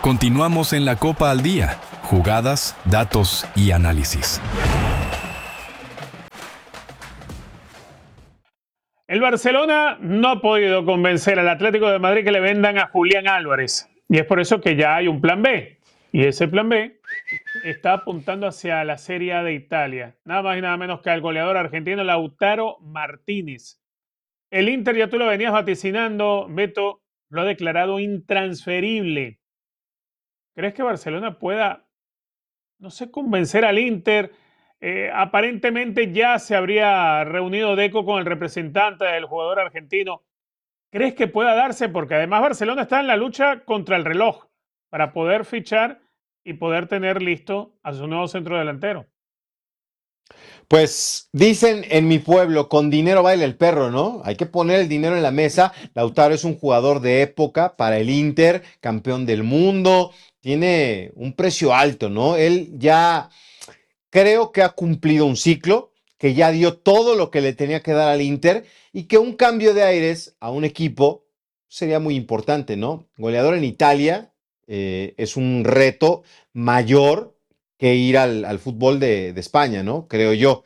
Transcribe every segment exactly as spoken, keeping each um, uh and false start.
Continuamos en la Copa al Día. Jugadas, datos y análisis. El Barcelona no ha podido convencer al Atlético de Madrid que le vendan a Julián Álvarez. Y es por eso que ya hay un plan B. Y ese plan B está apuntando hacia la Serie A de Italia. Nada más y nada menos que al goleador argentino Lautaro Martínez. El Inter, ya tú lo venías vaticinando, Beto, lo ha declarado intransferible. ¿Crees que Barcelona pueda, no sé, convencer al Inter? Eh, aparentemente ya se habría reunido Deco con el representante del jugador argentino. ¿Crees que pueda darse? Porque además Barcelona está en la lucha contra el reloj para poder fichar y poder tener listo a su nuevo centro delantero. Pues dicen en mi pueblo, con dinero baila el perro, ¿no? Hay que poner el dinero en la mesa. Lautaro es un jugador de época para el Inter, campeón del mundo, tiene un precio alto, ¿no? Él ya creo que ha cumplido un ciclo, que ya dio todo lo que le tenía que dar al Inter y que un cambio de aires a un equipo sería muy importante, ¿no? Goleador en Italia eh, es un reto mayor que ir al, al fútbol de, de España, ¿no? Creo yo.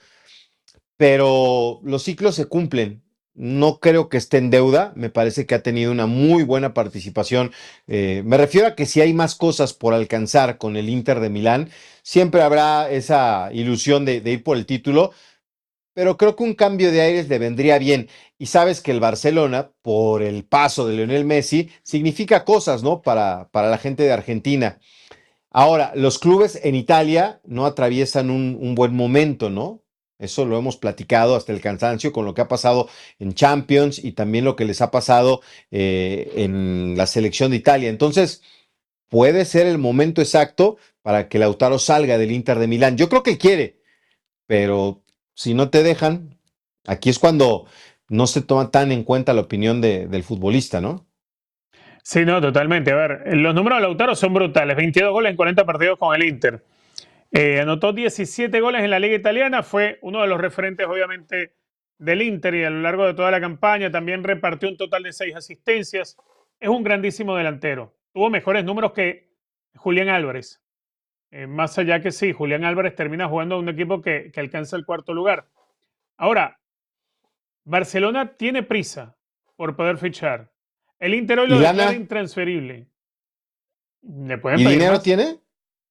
Pero los ciclos se cumplen. No creo que esté en deuda. Me parece que ha tenido una muy buena participación. Eh, me refiero a que si hay más cosas por alcanzar con el Inter de Milán, siempre habrá esa ilusión de, de ir por el título. Pero creo que un cambio de aires le vendría bien. Y sabes que el Barcelona, por el paso de Lionel Messi, significa cosas, ¿no? Para, para la gente de Argentina. Ahora, los clubes en Italia no atraviesan un, un buen momento, ¿no? Eso lo hemos platicado hasta el cansancio con lo que ha pasado en Champions y también lo que les ha pasado eh, en la selección de Italia. Entonces, puede ser el momento exacto para que Lautaro salga del Inter de Milán. Yo creo que quiere, pero si no te dejan, aquí es cuando no se toma tan en cuenta la opinión de, del futbolista, ¿no? Sí, no, totalmente. A ver, los números de Lautaro son brutales. veintidós goles en cuarenta partidos con el Inter. Eh, anotó diecisiete goles en la Liga Italiana. Fue uno de los referentes, obviamente, del Inter y a lo largo de toda la campaña. También repartió un total de seis asistencias. Es un grandísimo delantero. Tuvo mejores números que Julián Álvarez. Eh, más allá que sí, Julián Álvarez termina jugando a un equipo que, que alcanza el cuarto lugar. Ahora, Barcelona tiene prisa por poder fichar. El Inter hoy ¿Y lo declara lana? intransferible. ¿Le pueden ¿Y pedir dinero más? tiene?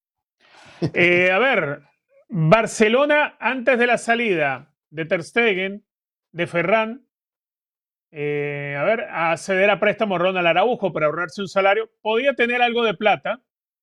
Eh, a ver, Barcelona antes de la salida de Ter Stegen, de Ferran, eh, a ver, a ceder a préstamo Ronald Araujo para ahorrarse un salario, podía tener algo de plata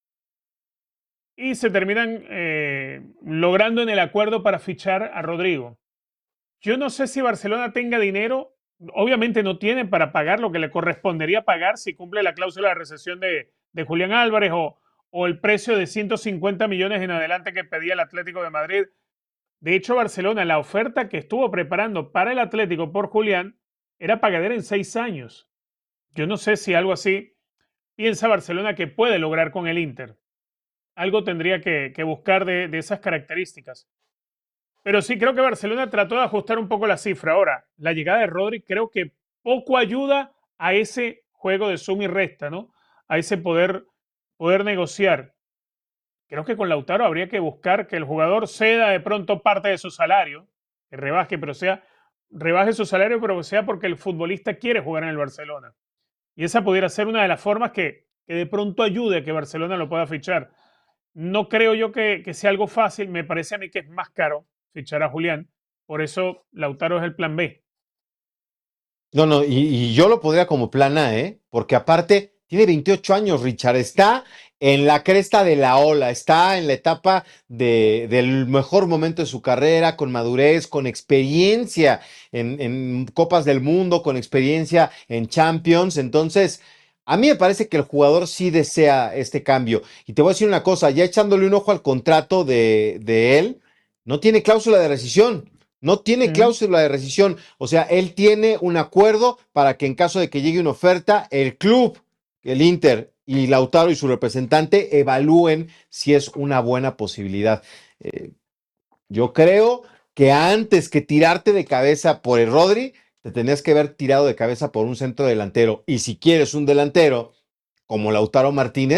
y se terminan eh, logrando en el acuerdo para fichar a Rodrigo. Yo no sé si Barcelona tenga dinero, obviamente no tiene para pagar lo que le correspondería pagar si cumple la cláusula de recesión de, de Julián Álvarez o, o el precio de ciento cincuenta millones en adelante que pedía el Atlético de Madrid. De hecho, Barcelona, la oferta que estuvo preparando para el Atlético por Julián era pagadera en seis años. Yo no sé si algo así piensa Barcelona que puede lograr con el Inter. Algo tendría que, que buscar de, de esas características. Pero sí creo que Barcelona trató de ajustar un poco la cifra. Ahora, la llegada de Rodri creo que poco ayuda a ese juego de suma y resta, ¿no? A ese poder, poder negociar. Creo que con Lautaro habría que buscar que el jugador ceda de pronto parte de su salario, que rebaje, pero sea, rebaje su salario, pero sea porque el futbolista quiere jugar en el Barcelona. Y esa pudiera ser una de las formas que, que de pronto ayude a que Barcelona lo pueda fichar. No creo yo que, que sea algo fácil, me parece a mí que es más caro fichar a Julián, por eso Lautaro es el plan B. No, no, y, y yo lo podría como plan A, ¿eh? Porque aparte tiene veintiocho años, Richard, está en la cresta de la ola, está en la etapa de, del mejor momento de su carrera, con madurez, con experiencia en, en Copas del Mundo, con experiencia en Champions. Entonces, a mí me parece que el jugador sí desea este cambio. Y te voy a decir una cosa, ya echándole un ojo al contrato de, de él, no tiene cláusula de rescisión. No tiene Ujú. cláusula de rescisión. O sea, él tiene un acuerdo para que en caso de que llegue una oferta, el club, el Inter y Lautaro y su representante evalúen si es una buena posibilidad. Eh, yo creo que antes que tirarte de cabeza por el Rodri, te tenías que haber tirado de cabeza por un centro delantero. Y si quieres un delantero como Lautaro Martínez,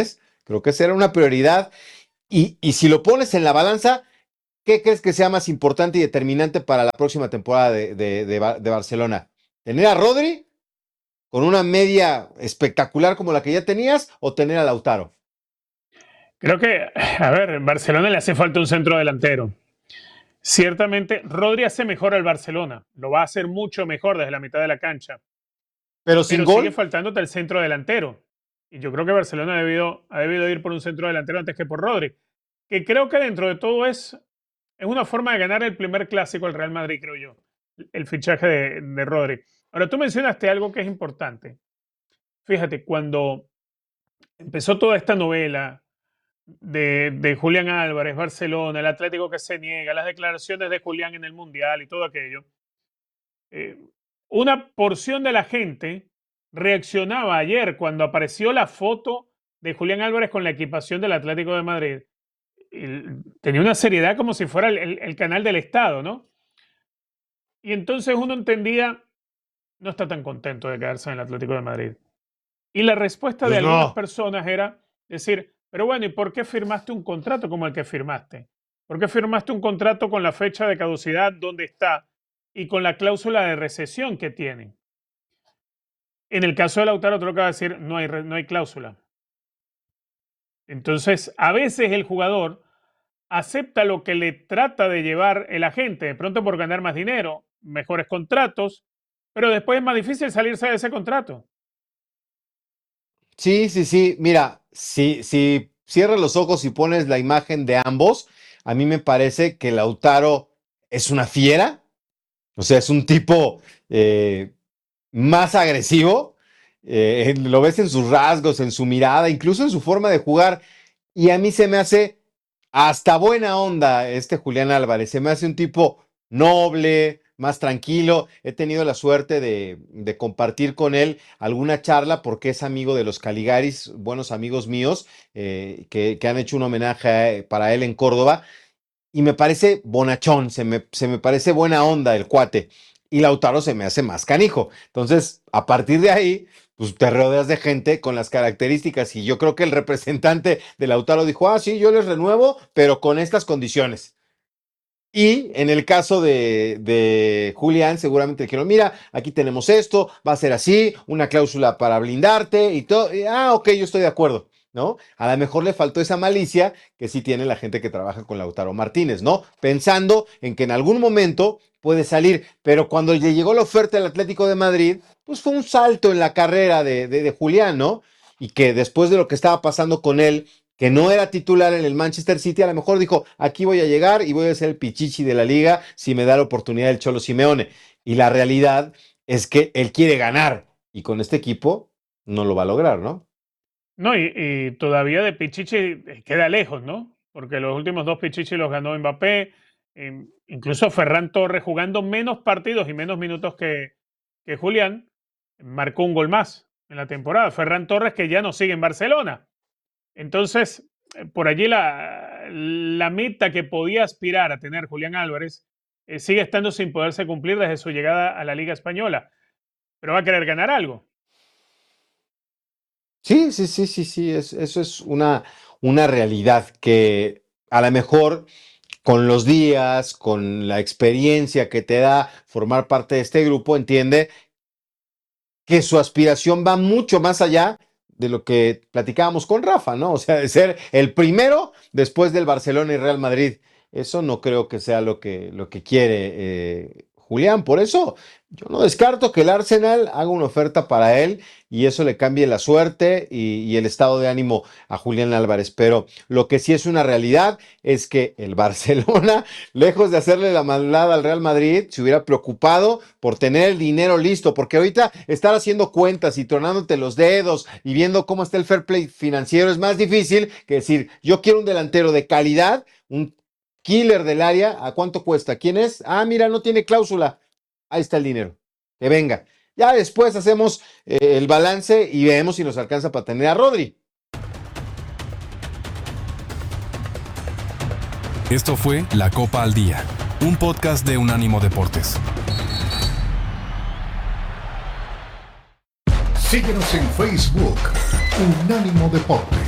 Creo que esa era una prioridad. Y, y si lo pones en la balanza, ¿qué crees que sea más importante y determinante para la próxima temporada de, de, de, de Barcelona? ¿Tener a Rodri con una media espectacular como la que ya tenías o tener a Lautaro? Creo que, a ver, en Barcelona le hace falta un centro delantero. Ciertamente, Rodri hace mejor al Barcelona. Lo va a hacer mucho mejor desde la mitad de la cancha. Pero sin Pero gol. sigue faltándote el centro delantero. Y yo creo que Barcelona ha debido, ha debido ir por un centro delantero antes que por Rodri. Que creo que dentro de todo es, es una forma de ganar el primer clásico al Real Madrid, creo yo. El fichaje de, de Rodri. Ahora, tú mencionaste algo que es importante. Fíjate, cuando empezó toda esta novela de, de Julián Álvarez, Barcelona, el Atlético que se niega, las declaraciones de Julián en el Mundial y todo aquello, eh, una porción de la gente reaccionaba ayer cuando apareció la foto de Julián Álvarez con la equipación del Atlético de Madrid. Y tenía una seriedad como si fuera el, el, el canal del Estado, ¿no? Y entonces uno entendía, no está tan contento de quedarse en el Atlético de Madrid. Y la respuesta de Pues no. algunas personas era decir, pero bueno, ¿y por qué firmaste un contrato como el que firmaste? ¿Por qué firmaste un contrato con la fecha de caducidad donde está y con la cláusula de recesión que tiene? En el caso de Lautaro, tengo que decir, no hay, no hay cláusula. Entonces, a veces el jugador acepta lo que le trata de llevar el agente, de pronto por ganar más dinero, mejores contratos, pero después es más difícil salirse de ese contrato. Sí, sí, sí. Mira, si, si cierras los ojos y pones la imagen de ambos, a mí me parece que Lautaro es una fiera. O sea, es un tipo eh, más agresivo. Eh, lo ves en sus rasgos, en su mirada, incluso en su forma de jugar. Y a mí se me hace hasta buena onda este Julián Álvarez. Se me hace un tipo noble, más tranquilo. He tenido la suerte de, de compartir con él alguna charla porque es amigo de los Caligaris, buenos amigos míos, eh, que, que han hecho un homenaje a, para él en Córdoba. Y me parece bonachón, se me, se me parece buena onda el cuate. Y Lautaro se me hace más canijo. Entonces, a partir de ahí, pues te rodeas de gente con las características. Y yo creo que el representante de Lautaro dijo, ah, sí, yo les renuevo, pero con estas condiciones. Y en el caso de, de Julián, seguramente dijeron, mira, aquí tenemos esto, va a ser así, una cláusula para blindarte y todo. Y, ah, ok, yo estoy de acuerdo, ¿no? A lo mejor le faltó esa malicia que sí tiene la gente que trabaja con Lautaro Martínez, ¿no? Pensando en que en algún momento puede salir, pero cuando le llegó la oferta del Atlético de Madrid, pues fue un salto en la carrera de, de, de Julián, ¿no? Y que después de lo que estaba pasando con él, que no era titular en el Manchester City, a lo mejor dijo, aquí voy a llegar y voy a ser el pichichi de la liga si me da la oportunidad el Cholo Simeone. Y la realidad es que él quiere ganar y con este equipo no lo va a lograr, ¿no? No, y, y todavía de pichichi queda lejos, ¿no? Porque los últimos dos pichichi los ganó Mbappé, eh, incluso Ferran Torres jugando menos partidos y menos minutos que, que Julián, marcó un gol más en la temporada. Ferran Torres que ya no sigue en Barcelona. Entonces, por allí la, la meta que podía aspirar a tener Julián Álvarez eh, sigue estando sin poderse cumplir desde su llegada a la Liga Española. Pero va a querer ganar algo. Sí, sí, sí, sí, sí, es, eso es una, una realidad que a lo mejor con los días, con la experiencia que te da formar parte de este grupo, entiende que su aspiración va mucho más allá de lo que platicábamos con Rafa, ¿no? O sea, de ser el primero después del Barcelona y Real Madrid. Eso no creo que sea lo que, lo que quiere eh, Julián. Por eso yo no descarto que el Arsenal haga una oferta para él y eso le cambie la suerte y, y el estado de ánimo a Julián Álvarez. Pero lo que sí es una realidad es que el Barcelona, lejos de hacerle la maldad al Real Madrid, se hubiera preocupado por tener el dinero listo, porque ahorita estar haciendo cuentas y tronándote los dedos y viendo cómo está el fair play financiero es más difícil que decir, yo quiero un delantero de calidad, un killer del área, ¿a cuánto cuesta? ¿Quién es? Ah, mira, no tiene cláusula. Ahí está el dinero. Que venga. Ya después hacemos eh, el balance y vemos si nos alcanza para tener a Rodri. Esto fue La Copa al Día, un podcast de Unánimo Deportes. Síguenos en Facebook, Unánimo Deportes.